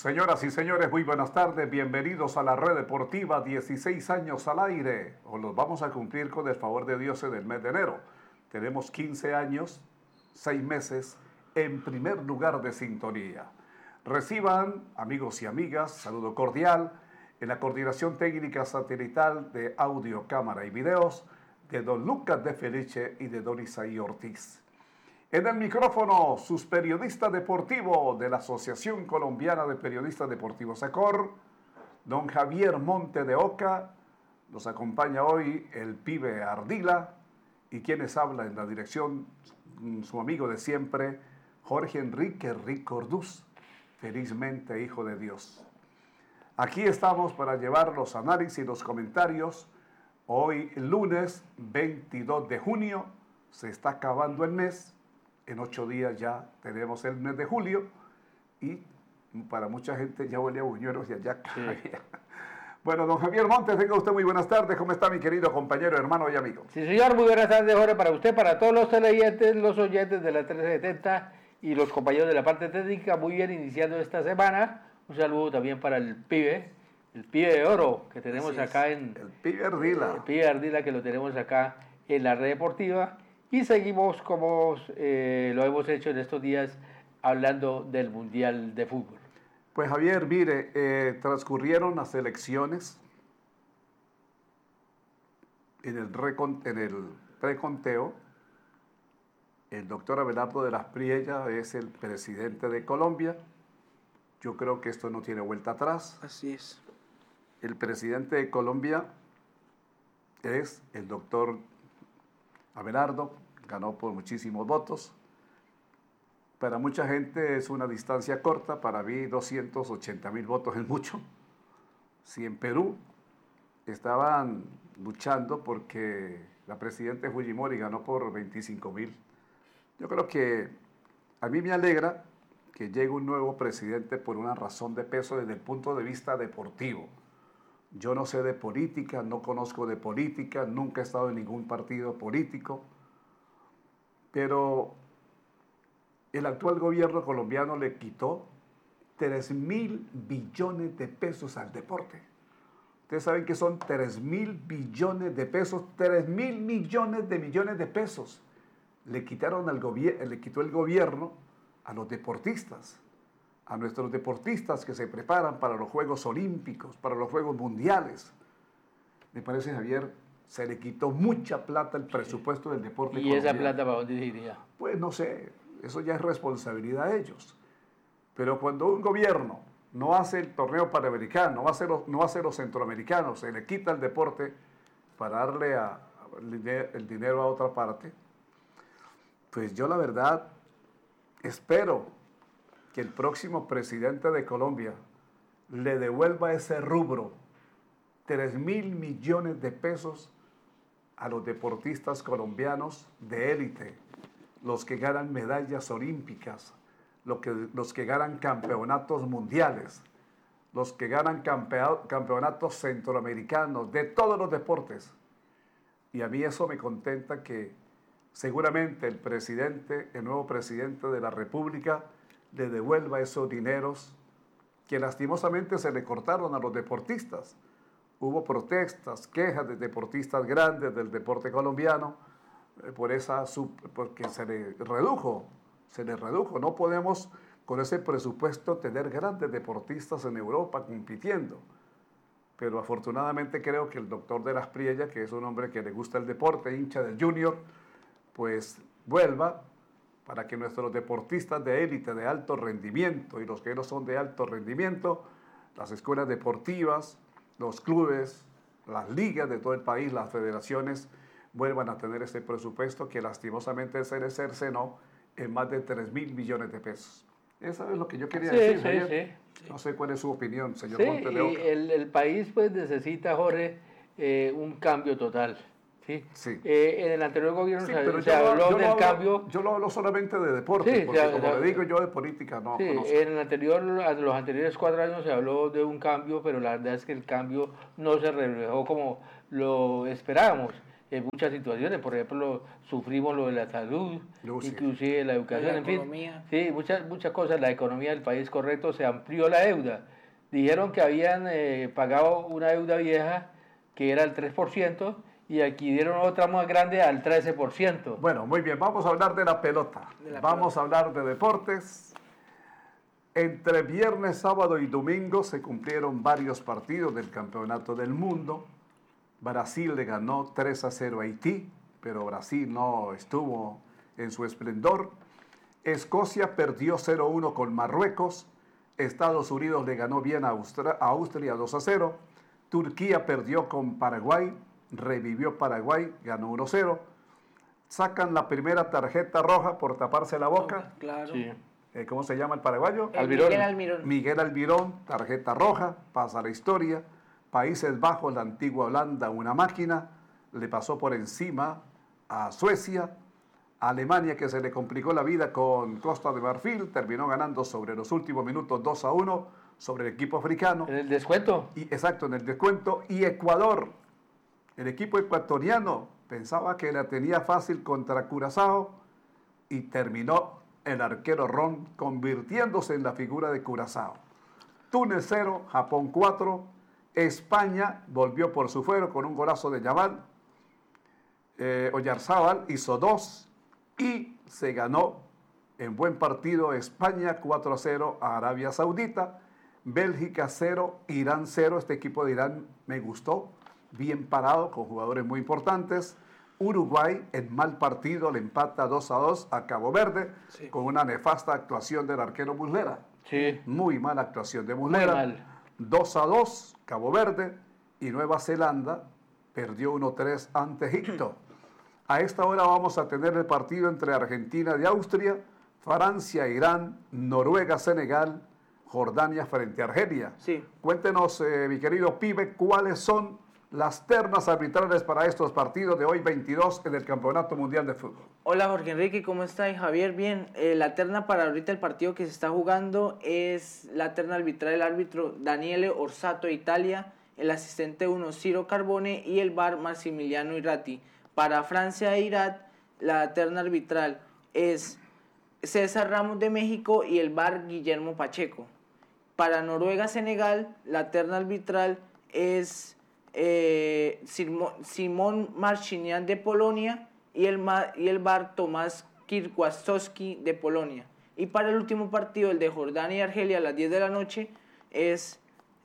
Señoras y señores, muy buenas tardes, bienvenidos a la Red Deportiva, 16 años al aire, o los vamos a cumplir con el favor de Dios en el mes de enero. Tenemos 15 años, 6 meses, en primer lugar de sintonía. Reciban, amigos y amigas, saludo cordial, en la coordinación técnica satelital de audio, cámara y videos, de don Lucas de Felice y de don Isaí Ortiz. En el micrófono, sus periodistas deportivos de la Asociación Colombiana de Periodistas Deportivos ACOR, don Javier Monte de Oca, nos acompaña hoy el pibe Ardila, y quienes habla en la dirección, su amigo de siempre, Jorge Enrique Ricordús, felizmente hijo de Dios. Aquí estamos para llevar los análisis y los comentarios. Hoy, lunes 22 de junio, se está acabando el mes. En 8 días ya tenemos el mes de julio y para mucha gente ya huele a buñuelos y allá caía. Sí. Bueno, don Javier Montes, tenga usted muy buenas tardes. ¿Cómo está mi querido compañero, hermano y amigo? Sí, señor, muy buenas tardes, Jorge, para usted, para todos los televidentes, los oyentes de la 1370 y los compañeros de la parte técnica. Muy bien, iniciando esta semana. Un saludo también para el pibe de oro que tenemos acá en... El pibe Ardila. El pibe Ardila que lo tenemos acá en la Red Deportiva. Y seguimos como lo hemos hecho en estos días hablando del Mundial de Fútbol. Pues Javier, mire, transcurrieron las elecciones en el preconteo. El doctor Abelardo de las Priella es el presidente de Colombia. Yo creo que esto no tiene vuelta atrás. Así es. El presidente de Colombia es el doctor Abelardo, ganó por muchísimos votos. Para mucha gente es una distancia corta, para mí 280.000 votos es mucho. Si en Perú estaban luchando porque la presidenta Fujimori ganó por 25.000, yo creo que a mí me alegra que llegue un nuevo presidente por una razón de peso desde el punto de vista deportivo. Yo no sé de política, no conozco de política, nunca he estado en ningún partido político, pero el actual gobierno colombiano le quitó 3.000 billones de pesos al deporte. Ustedes saben que son 3.000 billones de pesos, 3.000 millones de pesos. Le quitó el gobierno a los deportistas, a nuestros deportistas que se preparan para los Juegos Olímpicos, para los Juegos Mundiales. Me parece, Javier, se le quitó mucha plata el presupuesto del deporte colombiano. ¿Y esa plata para dónde iría? Pues no sé, eso ya es responsabilidad de ellos. Pero cuando un gobierno no hace el torneo panamericano, no hace los centroamericanos, se le quita el deporte para darle el dinero a otra parte, pues yo la verdad espero que el próximo presidente de Colombia le devuelva ese rubro, 3.000 millones de pesos a los deportistas colombianos de élite, los que ganan medallas olímpicas, los que ganan campeonatos mundiales, los que ganan campeonatos centroamericanos, de todos los deportes. Y a mí eso me contenta que seguramente el nuevo presidente de la República, le devuelva esos dineros que lastimosamente se le cortaron a los deportistas. Hubo protestas, quejas de deportistas grandes del deporte colombiano porque se le redujo. No podemos con ese presupuesto tener grandes deportistas en Europa compitiendo. Pero afortunadamente creo que el doctor de las Priella, que es un hombre que le gusta el deporte, hincha del Junior, pues vuelva para que nuestros deportistas de élite, de alto rendimiento, y los que no son de alto rendimiento, las escuelas deportivas, los clubes, las ligas de todo el país, las federaciones, vuelvan a tener este presupuesto que lastimosamente se les cercenó en más de 3.000 millones de pesos. Eso es lo que yo quería decir. Sí. No sé cuál es su opinión, señor Monte de Oca. El país pues necesita, Jorge, un cambio total. Sí. En el anterior gobierno se habló del cambio. Yo lo hablo solamente de deporte, porque como le digo yo de política no conozco. En los anteriores 4 años se habló de un cambio, pero la verdad es que el cambio no se reflejó como lo esperábamos. en muchas situaciones, por ejemplo, sufrimos lo de la salud, inclusive la educación, la en fin, economía. sí, muchas cosas, la economía del país, correcto, se amplió la deuda. Dijeron que habían pagado una deuda vieja que era el 3% y adquirieron otra más grande al 13%. Bueno, muy bien, vamos a hablar de la pelota. Vamos a hablar de deportes. Entre viernes, sábado y domingo se cumplieron varios partidos del Campeonato del Mundo. Brasil le ganó 3-0 a Haití, pero Brasil no estuvo en su esplendor. Escocia perdió 0-1 con Marruecos. Estados Unidos le ganó bien a Austria 2-0. Turquía perdió con Paraguay, revivió Paraguay, ganó 1-0. Sacan la primera tarjeta roja por taparse la boca. Claro. Sí. ¿Cómo se llama el paraguayo? Almirón. Miguel Almirón. Miguel Almirón, tarjeta roja, pasa a la historia. Países Bajos, la antigua Holanda, una máquina, le pasó por encima a Suecia. Alemania, que se le complicó la vida con Costa de Marfil, terminó ganando sobre los últimos minutos 2-1 sobre el equipo africano. ¿En el descuento? Exacto, en el descuento. Y Ecuador, el equipo ecuatoriano, pensaba que la tenía fácil contra Curazao y terminó el arquero Ron convirtiéndose en la figura de Curazao. Túnez 0, Japón 4, España volvió por su fuero con un golazo de Yamal. Oyarzábal hizo 2 y se ganó en buen partido España 4-0 a Arabia Saudita. Bélgica 0, Irán 0. Este equipo de Irán me gustó, bien parado, con jugadores muy importantes. Uruguay en mal partido le empata 2-2 a Cabo Verde, sí, con una nefasta actuación del arquero Muslera. Sí. Muy mala actuación de Muslera. Muy mal. 2-2 Cabo Verde, y Nueva Zelanda perdió 1-3 ante Egipto. A esta hora vamos a tener el partido entre Argentina y Austria, Francia, Irán, Noruega, Senegal, Jordania frente a Argelia. Sí. Cuéntenos, mi querido pibe, cuáles son las ternas arbitrales para estos partidos de hoy 22 en el Campeonato Mundial de Fútbol. Hola Jorge Enrique, ¿cómo está? Y Javier, bien. La terna para ahorita el partido que se está jugando es la terna arbitral del árbitro Daniele Orsato de Italia, el asistente 1 Ciro Carbone y el VAR Massimiliano Irrati. Para Francia e Irak, la terna arbitral es César Ramos de México y el VAR Guillermo Pacheco. Para Noruega-Senegal, la terna arbitral es Simón Marcinian de Polonia y el VAR Tomás Kirkłastowski de Polonia. Y para el último partido, el de Jordania y Argelia a las 10 de la noche, es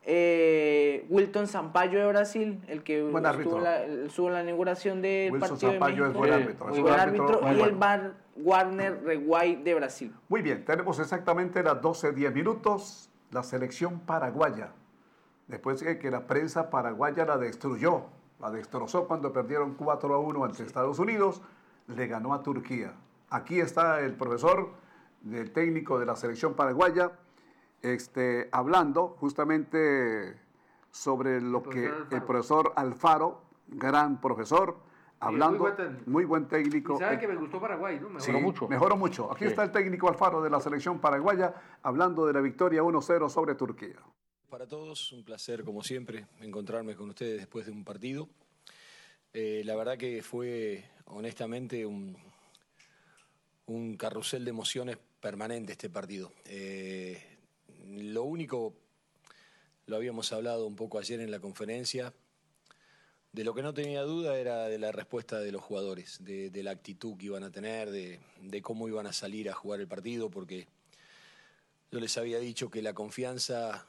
Wilton Sampaio de Brasil, el que estuvo en la inauguración del Wilson partido Sampaio de México. Es buen árbitro. Muy buen árbitro. Y el VAR Warner Reguay de Brasil. Muy bien, tenemos exactamente las 12:10 minutos. La selección paraguaya, después de que la prensa paraguaya la destrozó cuando perdieron 4-1 ante Estados Unidos, le ganó a Turquía. Aquí está el profesor, el técnico de la selección paraguaya, hablando justamente sobre lo que el profesor Alfaro, gran profesor, hablando, muy buen técnico. Y sabe que me gustó Paraguay, ¿no? Mejoró mucho. Aquí está el técnico Alfaro de la selección paraguaya, hablando de la victoria 1-0 sobre Turquía. Para todos, un placer como siempre encontrarme con ustedes después de un partido. La verdad que fue honestamente un carrusel de emociones permanente este partido. Lo único, lo habíamos hablado un poco ayer en la conferencia, de lo que no tenía duda era de la respuesta de los jugadores, de la actitud que iban a tener, de cómo iban a salir a jugar el partido, porque yo les había dicho que la confianza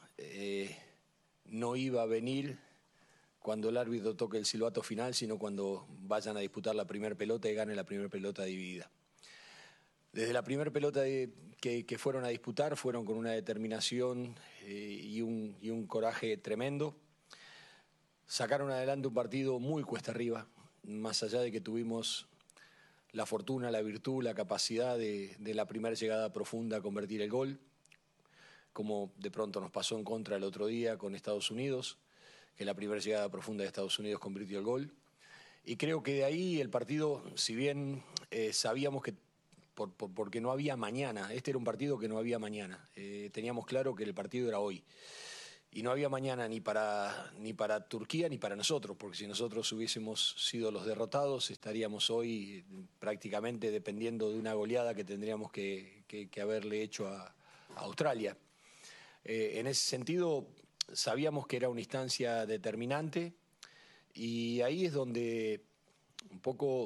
no iba a venir cuando el árbitro toque el silbato final, sino cuando vayan a disputar la primera pelota y gane la primera pelota dividida. Desde la primera pelota que fueron a disputar, fueron con una determinación y un coraje tremendo. Sacaron adelante un partido muy cuesta arriba, más allá de que tuvimos la fortuna, la virtud, la capacidad de la primera llegada profunda a convertir el gol, como de pronto nos pasó en contra el otro día con Estados Unidos, que la primera llegada profunda de Estados Unidos convirtió el gol. Y creo que de ahí el partido, si bien sabíamos que porque no había mañana, este era un partido que no había mañana, teníamos claro que el partido era hoy. no había mañana ni para Turquía ni para nosotros, porque si nosotros hubiésemos sido los derrotados, estaríamos hoy prácticamente dependiendo de una goleada que tendríamos que haberle hecho a Australia. En ese sentido, sabíamos que era una instancia determinante y ahí es donde un poco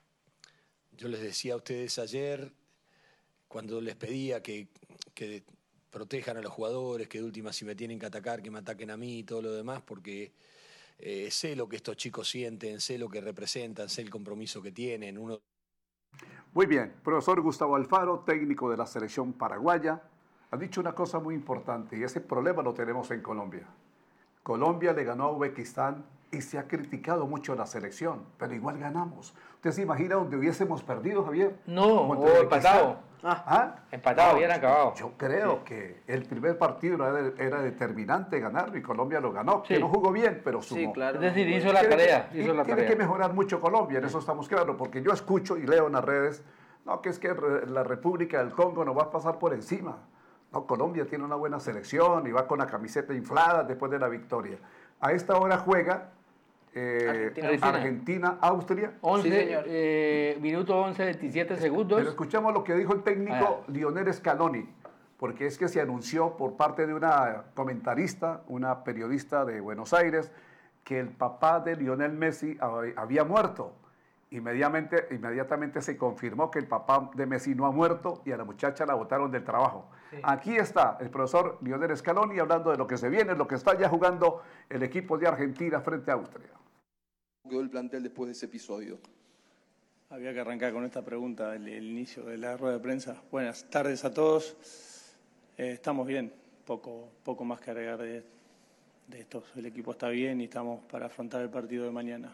yo les decía a ustedes ayer, cuando les pedía que protejan a los jugadores, que de última si me tienen que atacar, que me ataquen a mí y todo lo demás, porque sé lo que estos chicos sienten, sé lo que representan, sé el compromiso que tienen. Muy bien, profesor Gustavo Alfaro, técnico de la selección paraguaya, ha dicho una cosa muy importante y ese problema lo tenemos en Colombia. Colombia le ganó a Uzbekistán y se ha criticado mucho la selección, pero igual ganamos. ¿Usted se imagina donde hubiésemos perdido, Javier? No, o empatado. Empatado, no, bien acabado. Yo creo que el primer partido era determinante ganarlo y Colombia lo ganó. Sí. Que no jugó bien, pero sumó. Sí, claro. Es decir, hizo la tarea. Tiene que mejorar mucho Colombia, en eso estamos claros, porque yo escucho y leo en las redes, no, que es que la República del Congo nos va a pasar por encima. No, Colombia tiene una buena selección y va con la camiseta inflada después de la victoria. A esta hora juega Argentina-Austria. 11, Sí, señor. Minuto 11, 27 segundos. Pero escuchamos lo que dijo el técnico Lionel Scaloni, porque es que se anunció por parte de una comentarista, una periodista de Buenos Aires, que el papá de Lionel Messi había muerto. Inmediatamente se confirmó que el papá de Messi no ha muerto y a la muchacha la botaron del trabajo. Sí. Aquí está el profesor Lionel Scaloni hablando de lo que se viene, lo que está ya jugando el equipo de Argentina frente a Austria. ¿Quedó el plantel después de ese episodio? Había que arrancar con esta pregunta, el inicio de la rueda de prensa. Buenas tardes a todos. Estamos bien, poco más que agregar de esto. El equipo está bien y estamos para afrontar el partido de mañana.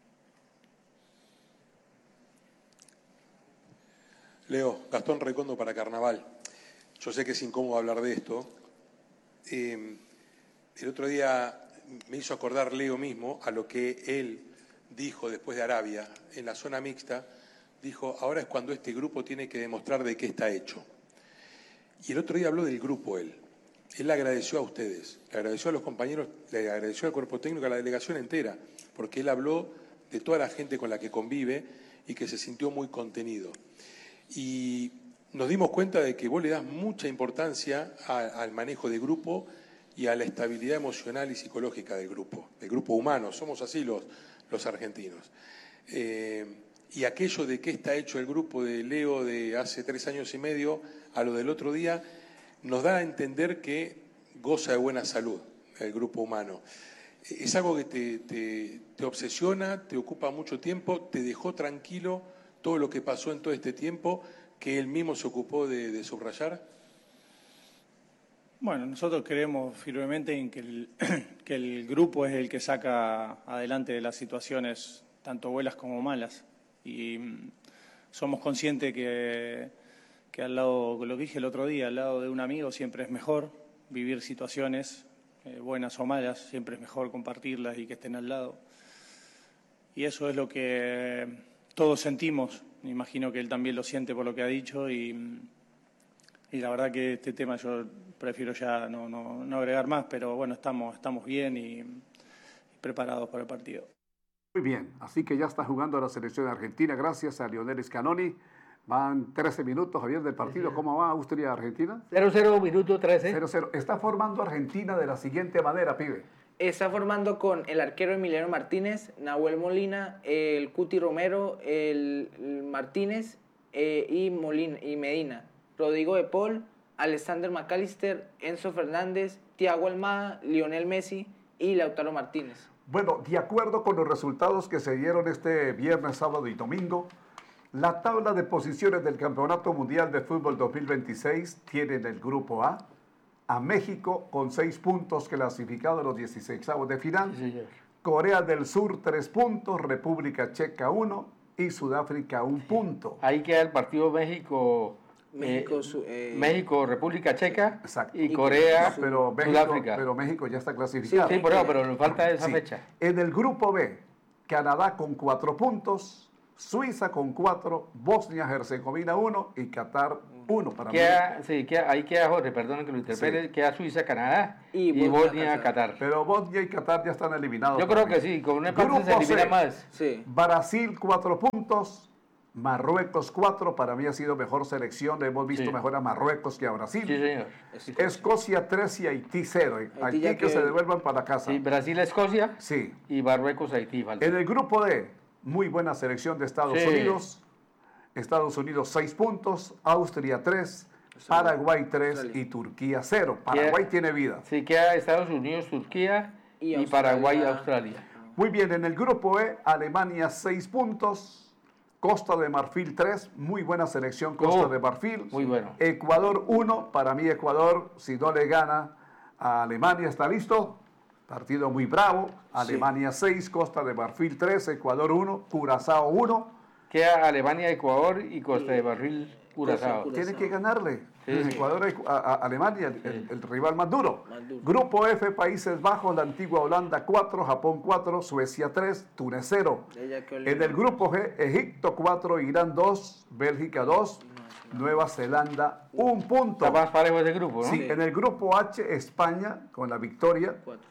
Leo, Gastón Recondo para Carnaval. Yo sé que es incómodo hablar de esto. El otro día me hizo acordar Leo mismo a lo que él dijo después de Arabia, en la zona mixta, dijo, ahora es cuando este grupo tiene que demostrar de qué está hecho. Y el otro día habló del grupo él. Él le agradeció a ustedes, le agradeció a los compañeros, le agradeció al cuerpo técnico, a la delegación entera, porque él habló de toda la gente con la que convive y que se sintió muy contenido. Y nos dimos cuenta de que vos le das mucha importancia al manejo de grupo y a la estabilidad emocional y psicológica del grupo humano. Somos así los argentinos. Y aquello de qué está hecho el grupo de Leo de hace 3 años y medio a lo del otro día, nos da a entender que goza de buena salud el grupo humano. Es algo que te obsesiona, te ocupa mucho tiempo, te dejó tranquilo todo lo que pasó en todo este tiempo que él mismo se ocupó de subrayar. Bueno, nosotros creemos firmemente en que el grupo es el que saca adelante de las situaciones, tanto buenas como malas. Y somos conscientes que al lado, lo que dije el otro día, al lado de un amigo siempre es mejor vivir situaciones buenas o malas, siempre es mejor compartirlas y que estén al lado. Y eso es lo que todos sentimos. Me imagino que él también lo siente por lo que ha dicho y la verdad que este tema yo prefiero ya no agregar más, pero bueno, estamos bien y preparados para el partido. Muy bien, así que ya está jugando la selección argentina gracias a Lionel Scaloni. Van 13 minutos, Javier, del partido. ¿Cómo va Austria-Argentina? 0-0, minuto 13. 0-0. Está formando Argentina de la siguiente manera, pibe. Está formando con el arquero Emiliano Martínez, Nahuel Molina, el Cuti Romero, el Martínez y Medina, Rodrigo de Paul, Alexander McAllister, Enzo Fernández, Thiago Almada, Lionel Messi y Lautaro Martínez. Bueno, de acuerdo con los resultados que se dieron este viernes, sábado y domingo, la tabla de posiciones del Campeonato Mundial de Fútbol 2026 tiene en el Grupo A México con 6 puntos clasificado en los 16avos de final, Sí, Corea del Sur 3 puntos, República Checa 1 y Sudáfrica 1 punto. Ahí queda el partido México, República Checa. Exacto. Y Corea, Sudáfrica. Pero México ya está clasificado. Sí, pero nos falta esa fecha. En el Grupo B, Canadá con 4 puntos, Suiza con 4, Bosnia-Herzegovina 1 y Qatar 1 para mí. Ahí queda Jorge, perdón que lo interpele, Sí. queda Suiza, Canadá Y y Bosnia, Bosnia, Qatar. Pero Bosnia y Qatar ya están eliminados. Yo para creo mí. que sí, con un empate Grupo se elimina C. más. Sí. Brasil 4 puntos, Marruecos 4, para mí ha sido mejor selección, hemos visto Sí. mejor a Marruecos que a Brasil. Sí, señor. Escocia 3 y Haití 0. Haití ya que que- se devuelvan para casa. Sí, Brasil, Escocia Sí. y Marruecos, Haití. Falta. En el grupo D, muy buena selección de Estados Sí. Unidos. Estados Unidos 6 puntos, Austria 3, Paraguay 3 Australia. y Turquía 0. Paraguay tiene vida. Sí, queda Estados Unidos, Turquía Y y Australia. Paraguay, Australia. Muy bien, en el grupo E, Alemania 6 puntos, Costa de Marfil 3, muy buena selección Costa Oh, de Marfil. muy bueno. Ecuador 1, para mí Ecuador, si no le gana a Alemania, ¿está listo? Partido muy bravo. Alemania 6, Costa de Marfil 3, Ecuador 1, Curazao 1. Queda Alemania, Ecuador y Costa de Marfil, Curazao. Curazao. Tiene que ganarle. Sí, sí. Ecuador a Alemania, el rival más duro. Más duro. Grupo F, Países Bajos, la antigua Holanda 4, Japón 4, Suecia 3, Túnez 0. Ella que En el grupo G, Egipto 4, Irán 2, Bélgica 2, Nueva Zelanda 1 punto. Está más parejo ese grupo, ¿no? Sí, en el grupo H, España con la victoria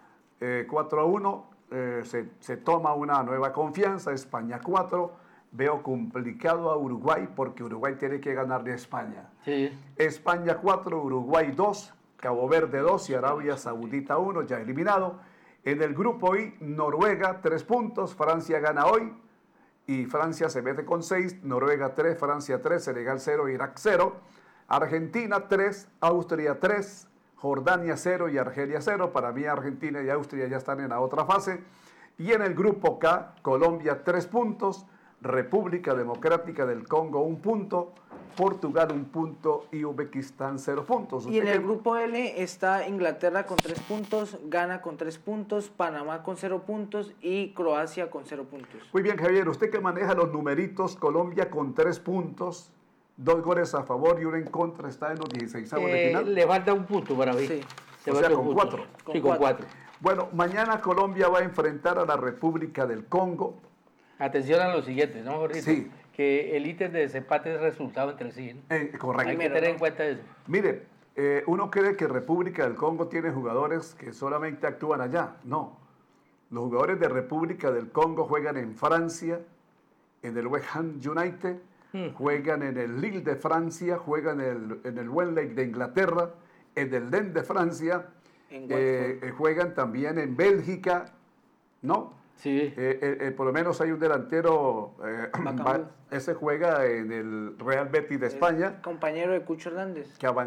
4-1, se toma una nueva confianza, España 4. Veo complicado a Uruguay porque Uruguay tiene que ganarle a España. Sí. España 4, Uruguay 2, Cabo Verde 2 y Arabia Saudita 1, ya eliminado. En el grupo I, Noruega 3 puntos, Francia gana hoy y Francia se mete con 6, Noruega 3, Francia 3, Senegal 0, Irak 0, Argentina 3, Austria 3, Jordania 0 y Argelia 0. Para mí Argentina y Austria ya están en la otra fase. Y en el grupo K, Colombia 3 puntos, República Democrática del Congo 1 punto, Portugal 1 punto y Uzbekistán 0 puntos. Y en ¿Usted el qué- grupo L está Inglaterra con 3 puntos, Ghana con 3 puntos, Panamá con 0 puntos y Croacia con 0 puntos. Muy bien, Javier, usted que maneja los numeritos, Colombia con 3 puntos, 2 goles a favor y 1 en contra, está en los 16avos de final. Le falta un punto para mí. Sí. Le O falta sea, un con punto. 4. Sí, Con con 4. Bueno, mañana Colombia va a enfrentar a la República del Congo. Atención a lo siguiente, ¿no, Jorge? Sí. Que el ítem de desempate es resultado entre sí, ¿no? Correcto. Hay que tener en cuenta eso. Mire, uno cree que República del Congo tiene jugadores que solamente actúan allá. No. Los jugadores de República del Congo juegan en Francia, en el West Ham United, juegan en el Lille de Francia, juegan en el Wembley de Inglaterra, en el Lens de Francia, En Watford. juegan también en Bélgica, ¿no? Sí. Por lo menos hay un delantero, Bacambú. ese juega en el Real Betis de España, Compañero de Cucho Hernández. que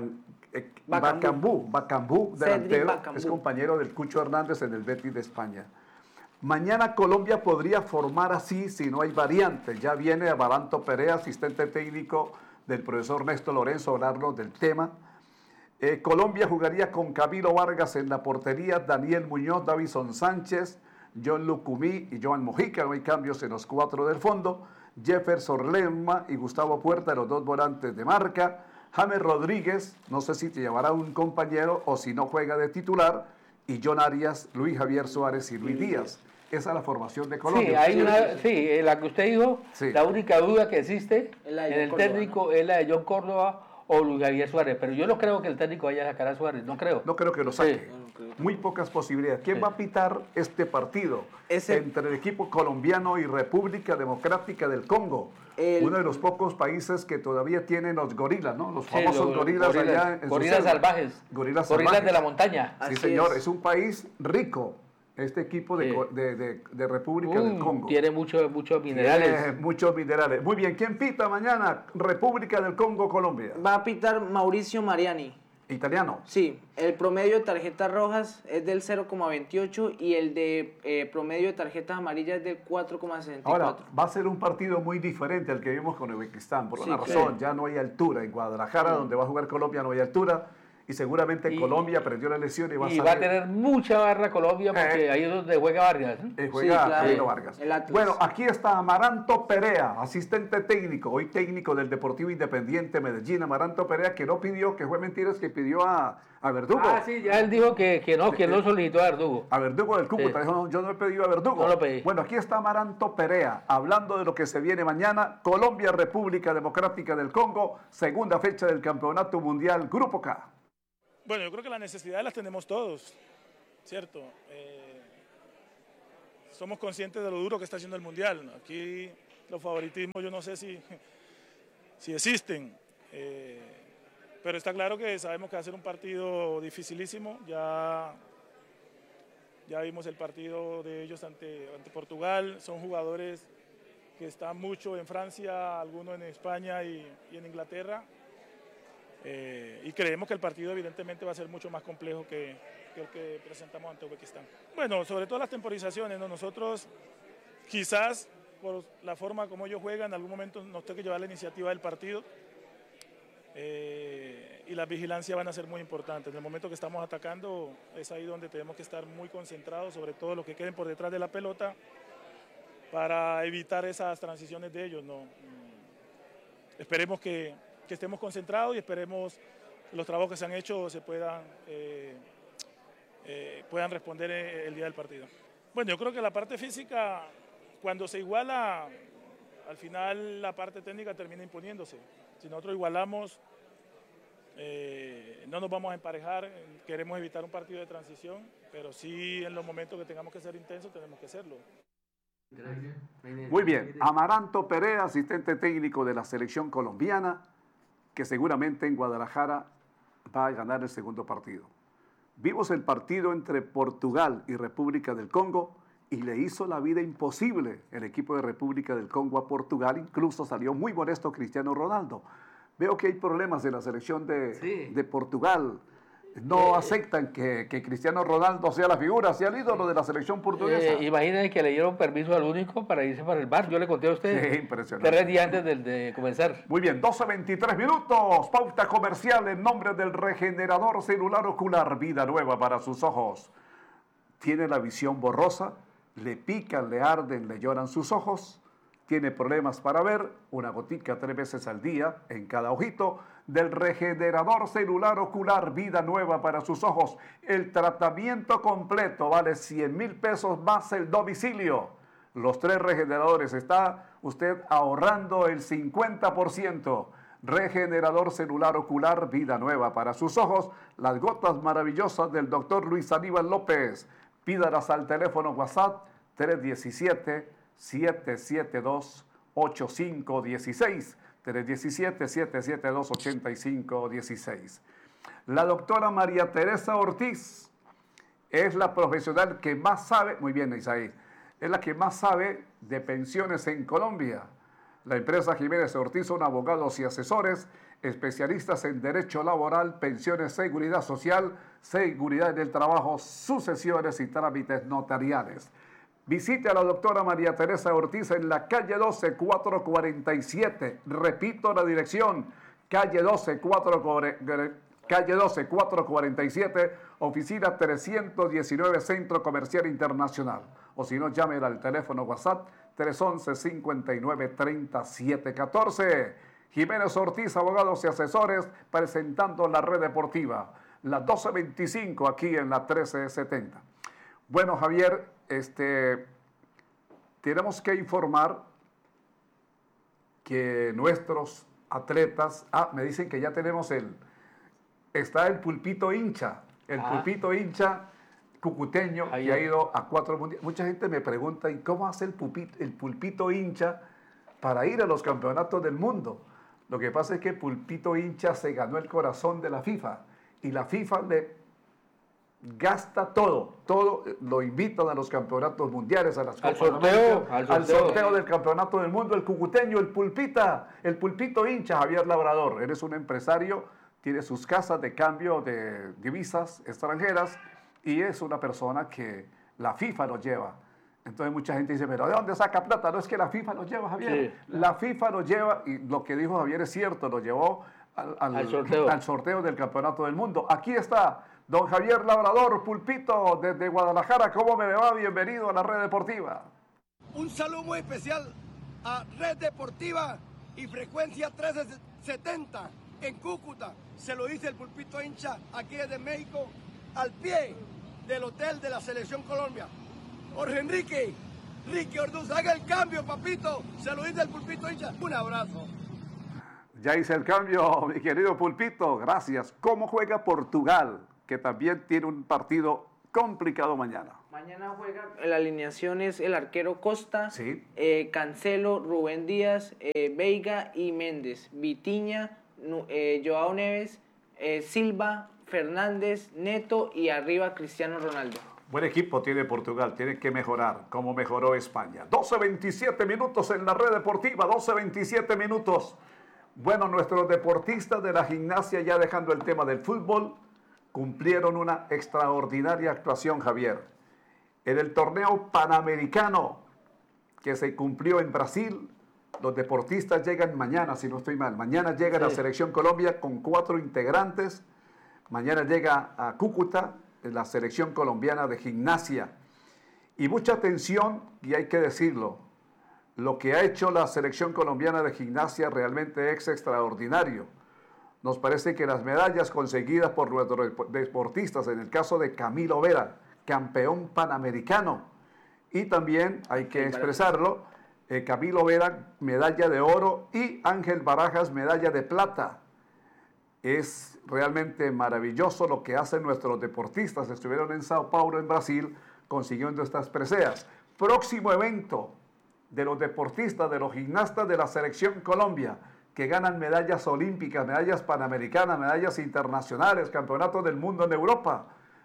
Bacambú, Cedric delantero, Bacambú. es compañero del Cucho Hernández en el Betis de España. Mañana Colombia podría formar así si no hay variantes. Ya viene Avaranto Perea, asistente técnico del profesor Néstor Lorenzo, a hablarnos del tema. Colombia jugaría con Camilo Vargas en la portería, Daniel Muñoz, Davison Sánchez, John Lucumí y Joan Mojica. No hay cambios en los 4 del fondo. Jefferson Lemma y Gustavo Puerta, los 2 volantes de marca. James Rodríguez, no sé si te llevará un compañero o si no juega de titular. Y John Arias, Luis Javier Suárez y Luis Díaz. Esa es la formación de Sí, Colombia. hay la que usted dijo, Sí. la única duda que existe Es la de en John el Córdoba, técnico es la de John Córdoba o Luis Javier Suárez, pero yo no creo que el técnico vaya a sacar a Suárez, no creo. No creo que lo saque. Sí. Muy pocas posibilidades. ¿Quién va a pitar este partido Ese- entre el equipo colombiano y República Democrática del Congo? Uno de los pocos países que todavía tienen los gorilas, ¿no? Los Sí, famosos los gorilas allá en su gorilas selva. salvajes. Gorilas salvajes. Gorilas de la montaña. Sí, Así señor. es. Es un país rico, este equipo de, Sí. de República del Congo. Tiene muchos minerales. Tiene muchos minerales. Muy bien, ¿quién pita mañana? República del Congo, Colombia. Va a pitar Mauricio Mariani. Italiano. Sí, el promedio de tarjetas rojas es del 0,28 y el de promedio de tarjetas amarillas es del 4,64. Ahora, va a ser un partido muy diferente al que vimos con Uzbekistán, por Sí, una claro. razón, ya no hay altura. En Guadalajara, donde va a jugar Colombia, no hay altura. y seguramente Colombia aprendió la lección y va a tener mucha barra Colombia porque ahí es donde juega Vargas. Juega sí, claro. Vargas. Bueno, aquí está Amaranto Perea, asistente técnico, hoy técnico del Deportivo Independiente Medellín. Amaranto Perea, que no pidió, que fue mentiras, que pidió a Verdugo. Ah, sí, ya él dijo que no solicitó a Verdugo. A Verdugo del Cúcuta, dijo, no, yo no he pedido a Verdugo. No lo pedí. Bueno, aquí está Amaranto Perea, hablando de lo que se viene mañana. Colombia, República Democrática del Congo, segunda fecha del Campeonato Mundial Grupo K. Bueno, yo creo que las necesidades las tenemos todos, ¿cierto? Somos conscientes de lo duro que está haciendo el Mundial. Aquí los favoritismos yo no sé si existen, pero está claro que sabemos que va a ser un partido dificilísimo. Ya vimos el partido de ellos ante Portugal. Son jugadores que están mucho en Francia, algunos en España y en Inglaterra. Y creemos que el partido evidentemente va a ser mucho más complejo que el que presentamos ante Uzbekistán. Bueno, sobre todo las temporizaciones, ¿no? Nosotros quizás por la forma como ellos juegan, en algún momento nos toque llevar la iniciativa del partido y las vigilancias van a ser muy importantes. En el momento que estamos atacando es ahí donde tenemos que estar muy concentrados, sobre todo los que queden por detrás de la pelota, para evitar esas transiciones de ellos, ¿no? Esperemos que estemos concentrados y esperemos que los trabajos que se han hecho se puedan responder el día del partido. Bueno, yo creo que la parte física, cuando se iguala, al final la parte técnica termina imponiéndose. Si nosotros igualamos, no nos vamos a emparejar, queremos evitar un partido de transición, pero sí en los momentos que tengamos que ser intensos tenemos que serlo. Muy bien, Amaranto Perea, asistente técnico de la selección colombiana, que seguramente en Guadalajara va a ganar el segundo partido. Vimos el partido entre Portugal y República del Congo y le hizo la vida imposible el equipo de República del Congo a Portugal, incluso salió muy molesto Cristiano Ronaldo. Veo que hay problemas en la selección de Portugal. No aceptan que Cristiano Ronaldo sea la figura, sea el ídolo de la selección portuguesa. Imagínense que le dieron permiso al único para irse para el bar. Yo le conté a usted. Sí, impresionante. 3 días antes de comenzar. Muy bien, 12:23 minutos. Pauta comercial en nombre del regenerador celular ocular. Vida nueva para sus ojos. ¿Tiene la visión borrosa? ¿Le pican, le arden, le lloran sus ojos? ¿Tiene problemas para ver? Una gotica 3 veces al día en cada ojito del regenerador celular ocular. Vida nueva para sus ojos. El tratamiento completo vale 100,000 pesos más el domicilio. Los 3 regeneradores, está usted ahorrando el 50%. Regenerador celular ocular, vida nueva para sus ojos. Las gotas maravillosas del doctor Luis Aníbal López. Pídalas al teléfono WhatsApp 317-772-8516. 317-772-8516. La doctora María Teresa Ortiz es la profesional que más sabe, muy bien Isaí, es la que más sabe de pensiones en Colombia. La empresa Jiménez Ortiz son abogados y asesores, especialistas en derecho laboral, pensiones, seguridad social, seguridad del trabajo, sucesiones y trámites notariales. Visite a la doctora María Teresa Ortiz en la calle 12, 447. Repito la dirección, calle 12, 447, oficina 319, Centro Comercial Internacional. O si no, llámela al teléfono WhatsApp 311-59-3714. Jiménez Ortiz, abogados y asesores, presentando la red deportiva. La 12:25 aquí en la 1370. Bueno, Javier, tenemos que informar que nuestros atletas, me dicen que ya tenemos está el pulpito hincha, pulpito hincha cucuteño que ha ido a 4 mundiales. Mucha gente me pregunta, ¿y cómo hace el pulpito hincha para ir a los campeonatos del mundo? Lo que pasa es que pulpito hincha se ganó el corazón de la FIFA y la FIFA le gasta todo lo invitan a los campeonatos mundiales, a las Copas al sorteo del campeonato del mundo. El cucuteño, el pulpito hincha, Javier Labrador, eres un empresario, tiene sus casas de cambio de divisas extranjeras y es una persona que la FIFA lo lleva. Entonces mucha gente dice, pero ¿de dónde saca plata? No es que la FIFA lo lleva, Javier. Sí. La FIFA lo lleva, y lo que dijo Javier es cierto, lo llevó al sorteo del Campeonato del Mundo. Aquí está don Javier Labrador, Pulpito, desde Guadalajara. ¿Cómo me va? Bienvenido a la Red Deportiva. Un saludo muy especial a Red Deportiva y Frecuencia 1370 en Cúcuta. Se lo dice el Pulpito hincha aquí desde México, al pie del hotel de la Selección Colombia. Jorge Ricky Orduz, haga el cambio, papito. Se lo dice el Pulpito hincha. Un abrazo. Ya hice el cambio, mi querido Pulpito. Gracias. ¿Cómo juega Portugal? Que también tiene un partido complicado mañana. Mañana juega, la alineación es el arquero Costa, sí. Cancelo, Rubén Díaz, Veiga y Méndez, Vitinha, Joao Neves, Silva, Fernández, Neto y arriba Cristiano Ronaldo. Buen equipo tiene Portugal, tiene que mejorar como mejoró España. 12:27 minutos en la Red Deportiva, 12:27 minutos. Bueno, nuestros deportistas de la gimnasia, ya dejando el tema del fútbol, cumplieron una extraordinaria actuación, Javier. En el torneo panamericano que se cumplió en Brasil, los deportistas llegan mañana, si no estoy mal. Mañana llega la Selección Colombia con 4 integrantes. Mañana llega a Cúcuta la Selección Colombiana de Gimnasia. Y mucha atención, y hay que decirlo, lo que ha hecho la Selección Colombiana de Gimnasia realmente es extraordinario. Nos parece que las medallas conseguidas por nuestros deportistas, en el caso de Camilo Vera, campeón panamericano, y también hay que expresarlo, Camilo Vera, medalla de oro, y Ángel Barajas, medalla de plata. Es realmente maravilloso lo que hacen nuestros deportistas. Estuvieron en Sao Paulo, en Brasil, consiguiendo estas preseas. Próximo evento de los deportistas, de los gimnastas de la Selección Colombia, que ganan medallas olímpicas, medallas panamericanas, medallas internacionales, campeonatos del mundo en Europa.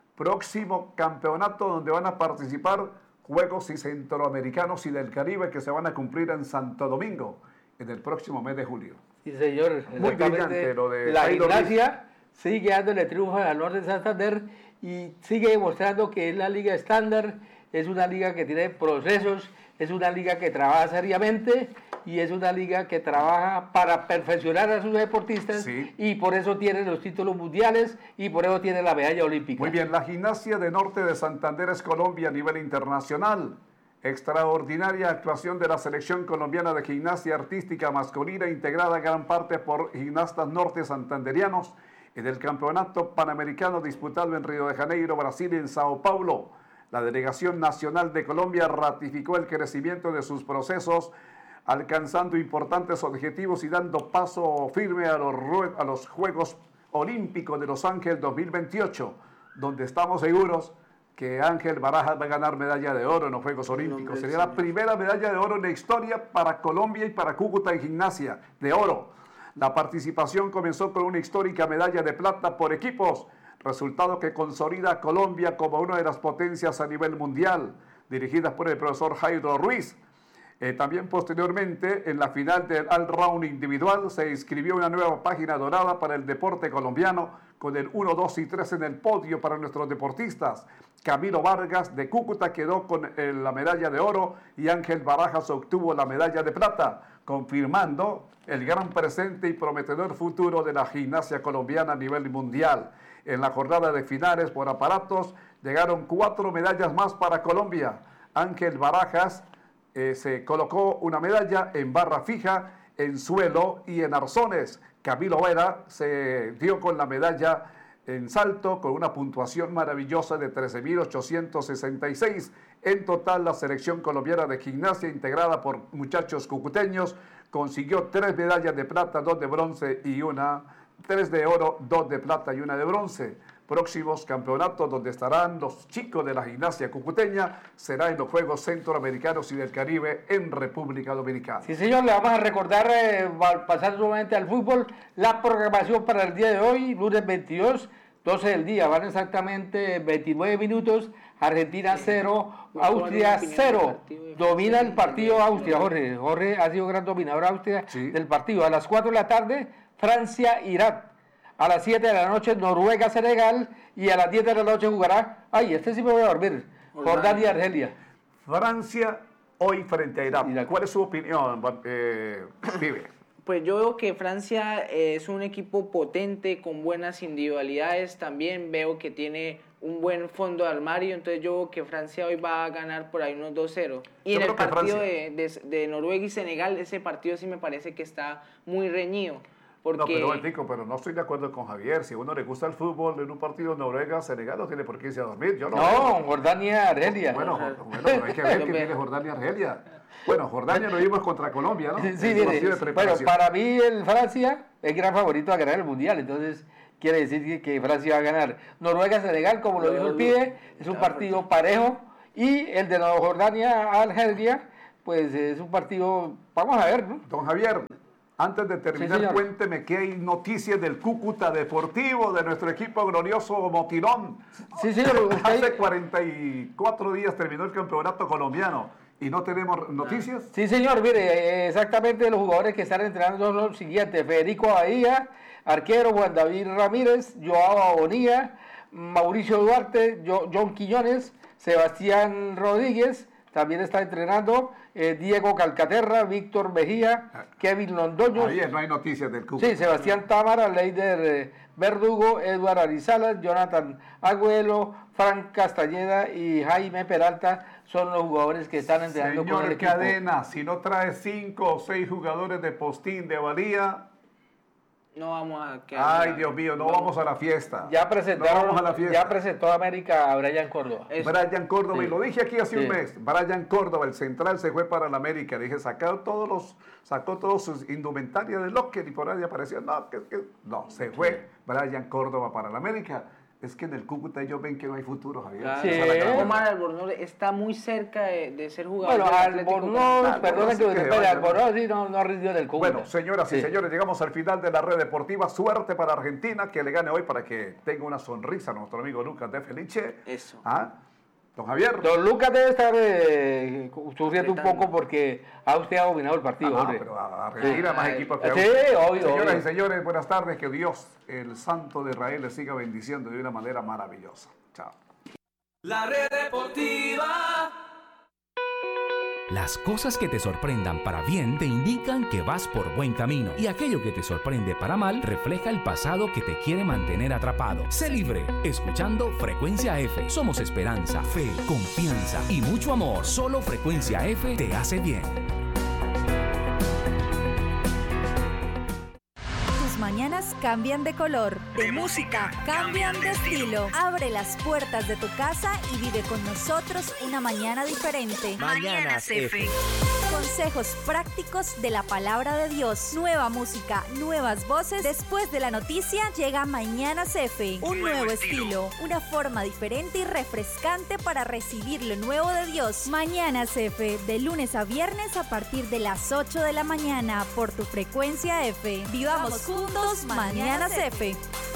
Próximo campeonato donde van a participar Juegos Centroamericanos y del Caribe, que se van a cumplir en Santo Domingo en el próximo mes de julio. Sí, señor. Muy brillante lo de la gimnasia sigue dándole triunfo al Norte de Santander y sigue demostrando que es la liga estándar, es una liga que tiene procesos, es una liga que trabaja seriamente y es una liga que trabaja para perfeccionar a sus deportistas, sí. Y por eso tiene los títulos mundiales y por eso tiene la medalla olímpica. Muy bien, la gimnasia de Norte de Santander es Colombia a nivel internacional. Extraordinaria actuación de la Selección Colombiana de Gimnasia Artística Masculina, integrada en gran parte por gimnastas norte santanderianos, en el Campeonato Panamericano disputado en Río de Janeiro, Brasil, y en Sao Paulo. La Delegación Nacional de Colombia ratificó el crecimiento de sus procesos, alcanzando importantes objetivos y dando paso firme a los Juegos Olímpicos de Los Ángeles 2028, donde estamos seguros que Ángel Barajas va a ganar medalla de oro en los Juegos Olímpicos. Sería la primera medalla de oro en la historia para Colombia y para Cúcuta en gimnasia, de oro. La participación comenzó con una histórica medalla de plata por equipos, resultado que consolida a Colombia como una de las potencias a nivel mundial, dirigidas por el profesor Jairo Ruiz. También posteriormente, en la final del all-round individual, se inscribió una nueva página dorada para el deporte colombiano, con el 1, 2 y 3 en el podio para nuestros deportistas. Camilo Vargas de Cúcuta quedó con la medalla de oro y Ángel Barajas obtuvo la medalla de plata, confirmando el gran presente y prometedor futuro de la gimnasia colombiana a nivel mundial. En la jornada de finales por aparatos llegaron 4 medallas más para Colombia. Ángel Barajas se colocó una medalla en barra fija, en suelo y en arzones. Camilo Vera se dio con la medalla en salto con una puntuación maravillosa de 13.866. En total, la Selección Colombiana de Gimnasia, integrada por muchachos cucuteños, consiguió 3 medallas de plata, 2 de bronce y 3 de oro, 2 de plata y 1 de bronce. Próximos campeonatos donde estarán los chicos de la gimnasia cucuteña será en los Juegos Centroamericanos y del Caribe en República Dominicana. Sí, señor, le vamos a recordar, pasar solamente al fútbol, la programación para el día de hoy, lunes 22, 12 del día, van exactamente 29 minutos, Argentina 0, Austria 0, domina el partido Austria, Jorge ha sido gran dominador Austria del partido. A las 4 de la tarde, Francia-Irak. A las 7 de la noche, Noruega-Senegal. Y a las 10 de la noche jugará, sí me voy a dormir, Jordania-Argelia. Francia hoy frente a Irak. ¿Cuál es su opinión, pibe? Pues yo veo que Francia es un equipo potente, con buenas individualidades. También veo que tiene un buen fondo de armario. Entonces yo veo que Francia hoy va a ganar por ahí unos 2-0. Y en el partido de Noruega y Senegal, ese partido sí me parece que está muy reñido. Porque... No, pero no estoy de acuerdo con Javier. Si a uno le gusta el fútbol en un partido Noruega-Senegal, no tiene por qué irse a dormir. Yo no, Jordania-Argelia. Bueno, pero hay que ver que tiene Jordania-Argelia. Bueno, Jordania lo vimos contra Colombia, ¿no? Sí, bueno, para mí el Francia es gran favorito a ganar el Mundial, entonces quiere decir que Francia va a ganar. Noruega-Senegal, como lo dijo el pibe, es un partido parejo, y el de Jordania-Argelia, pues es un partido, vamos a ver, ¿no? Don Javier, antes de terminar, sí, cuénteme qué hay noticias del Cúcuta Deportivo, de nuestro equipo glorioso Motirón. Sí, Hace 44 días terminó el campeonato colombiano. ¿Y no tenemos noticias? Sí, señor, mire, exactamente los jugadores que están entrenando son los siguientes: Federico Abadía, arquero, Juan David Ramírez, Joao Bonilla, Mauricio Duarte, John Quiñones, Sebastián Rodríguez, también está entrenando, Diego Calcaterra, Víctor Mejía, Kevin Londoño. Ayer no hay noticias del Cúcuta. Sí, Sebastián Támara, Leider Verdugo, Eduardo Arizalas, Jonathan Agüelo, Frank Castañeda y Jaime Peralta son los jugadores que están entrenando con el equipo. Señor Cadena, si no trae 5 o 6 jugadores de Postín, de Valía, no vamos a quedar. Ay, Dios mío, no vamos a la fiesta. Ya presentaron, no vamos a la fiesta. Ya presentó a América a Brian Córdoba. Brian Córdoba, y lo dije aquí hace un mes. Brian Córdoba, el central, se fue para la América. Le dije, sacó todos sus indumentarios de locker y por ahí apareció. No, se fue Brian Córdoba para la América. Es que en el Cúcuta ellos ven que no hay futuro, Javier. Claro. Sí. Omar Albornoz está muy cerca de ser jugador. Bueno, Albornoz, perdón que Albornoz sí no rindió del Cúcuta. Bueno, señoras y señores, llegamos al final de la red deportiva. Suerte para Argentina, que le gane hoy para que tenga una sonrisa a nuestro amigo Lucas de Felice. Eso. Don Javier. Don Lucas debe estar sufriendo un poco porque usted ha dominado el partido. Pero Argentina más equipo que sí, obvio. Señoras y señores, buenas tardes. Que Dios, el Santo de Israel, les siga bendiciendo de una manera maravillosa. Chao. La red deportiva. Las cosas que te sorprendan para bien te indican que vas por buen camino, y aquello que te sorprende para mal refleja el pasado que te quiere mantener atrapado. Sé libre, escuchando Frecuencia F. Somos esperanza, fe, confianza y mucho amor. Solo Frecuencia F te hace bien. Mañanas cambian de color, de música cambian de estilo. Abre las puertas de tu casa y vive con nosotros una mañana diferente. Mañanas F. Consejos prácticos de la palabra de Dios. Nueva música, nuevas voces. Después de la noticia llega Mañanas F. Un nuevo estilo, una forma diferente y refrescante para recibir lo nuevo de Dios. Mañanas F, de lunes a viernes a partir de las 8 de la mañana por tu Frecuencia F. Vivamos juntos Mañanas F.